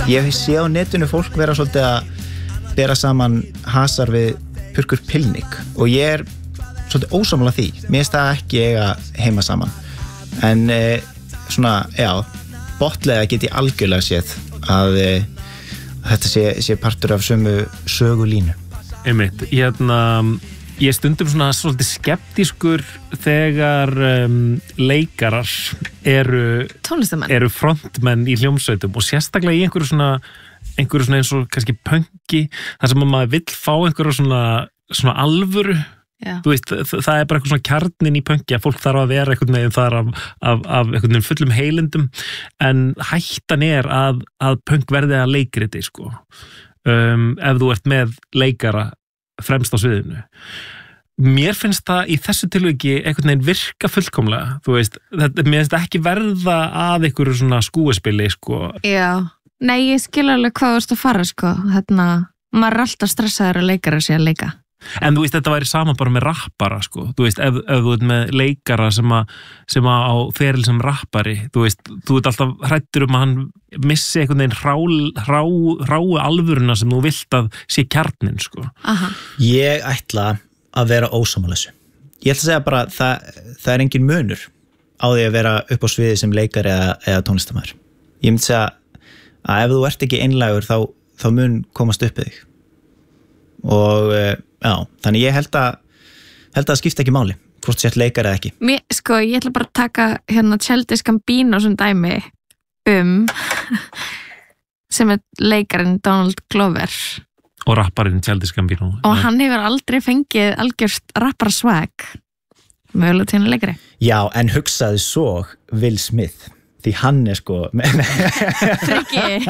Ég sé á netinu fólk vera svolítið að bera saman hasar við purkur pilnik og ég svolítið ósammála því. Mér finnst það ekki eiga heima saman. En svona, já, botlega get ég algjörlega séð að þetta sé partur af sömu sögulínu. Einmitt, ég stundum svona svolítið skeptískur þegar leikarar eru frontmenn í hljómsveitum og sérstaklega í einhverju svona eins og kannski punki, þar sem maður vill fá einhverju svona alvöru. Þú veist, það bara eitthvað svona kjarnin í punki að fólk þarf að vera einhvern veginn þar af einhvern veginn fullum heilindum, en hættan að punk verði að leikriti, sko. Ef þú ert með leikara fremst á sviðinu. Mér finnst það í þessu tilviki einhvern veginn virka fullkomlega, þú veist, mér finnst það ekki verða að einhverju svona skúespili, sko. Já, nei, ég skil alveg hvað þú ert að fara, sko, maður er alltaf stressaður að leikara sé að leika. En þú veist, þetta væri sama bara með rappara, sko, þú veist, ef þú ert með leikara sem á feril sem rappari, þú veist, þú ert alltaf hræddur að hann missi einhvern veginn ráu alvöruna sem þú vilt að sé kjarnin, sko. Aha. Ég ætla að vera ósammála þessu. Ég ætla að segja bara það er engin munur á því að vera upp á sviði sem leikari eða tónlistarmaður. Ég myndi segja að ef þú ert ekki einlægur þá mun komast upp þig. Og já, þannig ég held að skipta ekki máli hvort sett leikari eða ekki. Ég ætla bara að taka Childish Gambino sem dæmi sem leikarinn Donald Glover og rapparinn Childish Gambino og hann hefur aldrei fengið algjörst rappara swag mögulega til hann leikari. Já, en hugsaði svo Will Smith því hann er sko Tryggi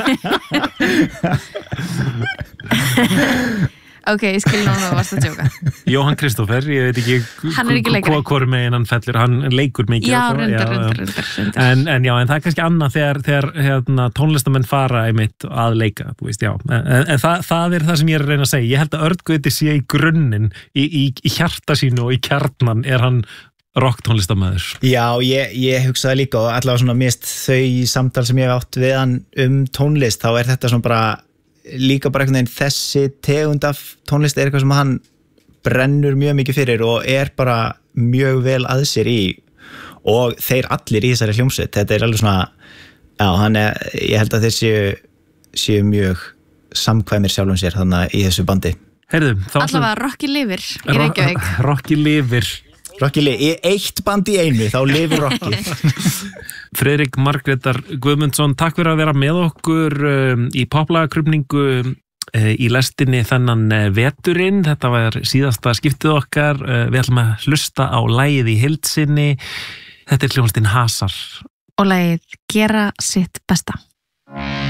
Ok, ég skil núna að varst að tjóka. Jóhann Kristófer, ég veit ekki hvað meginn hann fellur, hann leikur mikið. Já, reyndar. En það er kannski annað þegar tónlistamenn fara einmitt að leika, þú veist, já. En það er það sem ég er að reyna að segja. Ég held að Örn Gauti sé í grunninn, í hjarta sínu og í kjarnan er hann rocktónlistamæður. Já, ég hugsaði líka og allavega svona mist þau samtal sem ég hef átt við hann tónlist, þá er þetta svona bara líka bara einhvern veginn þessi tegund af tónlist er eitthvað sem hann brennur mjög mikið fyrir og er bara mjög vel að sér í og þeir allir í þessari hljómsveit, þetta er alveg svona ég held að þeir séu mjög samkvæmir sjálfum sér þannig í þessu bandi. Allavega Rocky lifir í Reykjavík. Rocky lifir eitt band í einu, þá lifir Rocky. Friðrik Margrétar Guðmundsson, takk fyrir að vera með okkur í poplagakrufningu í lestinni þennan veturinn. Þetta var síðasta skiptið okkar. Við ætlum að hlusta á lagið í heild sinni. Þetta er hljómsveitin Hasar. Og lagið Gera sitt besta.